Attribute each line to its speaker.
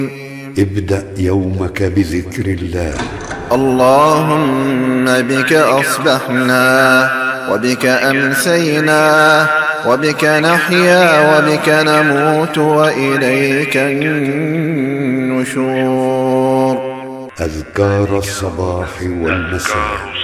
Speaker 1: ابدأ يومك بذكر الله.
Speaker 2: اللهم بك أصبحنا وبك أمسينا وبك نحيا وبك نموت وإليك النشور.
Speaker 1: أذكار الصباح والمساء.